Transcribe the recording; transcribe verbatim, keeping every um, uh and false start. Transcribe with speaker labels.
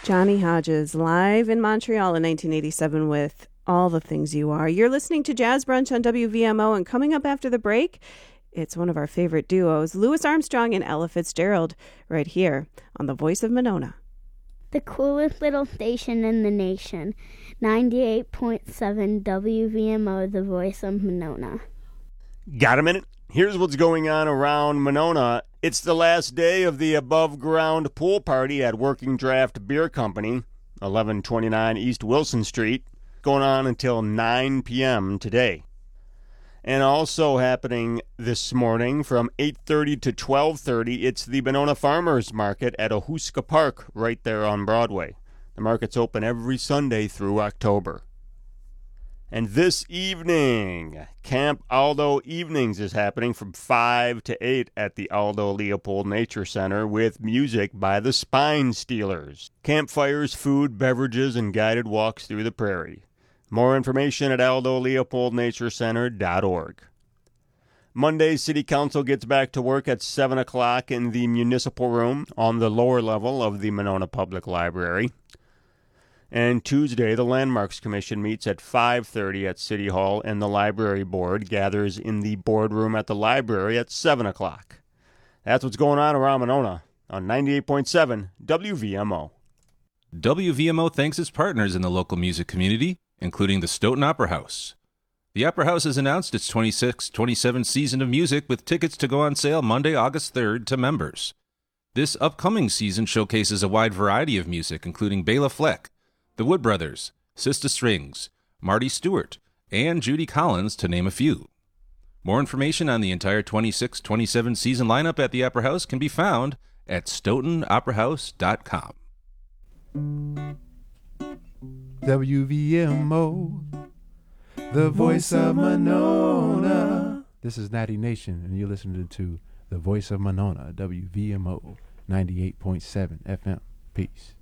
Speaker 1: Johnny Hodges, live in Montreal in nineteen eighty-seven with All the Things You Are. You're listening to Jazz Brunch on W V M O, and coming up after the break, it's one of our favorite duos, Louis Armstrong and Ella Fitzgerald, right here on The Voice of Monona.
Speaker 2: The coolest little station in the nation, ninety-eight point seven W V M O, The Voice of Monona.
Speaker 3: Got a minute? Here's what's going on around Monona. It's the last day of the above-ground pool party at Working Draft Beer Company, eleven twenty-nine East Wilson Street, going on until nine p.m. today. And also happening this morning from eight thirty to twelve thirty, it's the Monona Farmers Market at Ohuska Park right there on Broadway. The market's open every Sunday through October. And this evening, Camp Aldo Evenings is happening from five to eight at the Aldo Leopold Nature Center with music by the Spine Stealers. Campfires, food, beverages, and guided walks through the prairie. More information at aldo leopold nature center dot org. Monday, City Council gets back to work at seven o'clock in the Municipal Room on the lower level of the Monona Public Library. And Tuesday, the Landmarks Commission meets at five thirty at City Hall, and the Library Board gathers in the boardroom at the library at seven o'clock. That's what's going on around Monona on ninety-eight point seven W V M O.
Speaker 4: W V M O thanks its partners in the local music community, including the Stoughton Opera House. The Opera House has announced its twenty-six twenty-seven season of music with tickets to go on sale Monday, August third to members. This upcoming season showcases a wide variety of music, including Bela Fleck, the Wood Brothers, Sista Strings, Marty Stewart, and Judy Collins, to name a few. More information on the entire twenty-six twenty-seven season lineup at the Opera House can be found at stoughton opera house dot com.
Speaker 5: W V M O, the voice of Monona. This is Natty Nation, and you're listening to the Voice of Monona, W V M O ninety-eight point seven F M. Peace.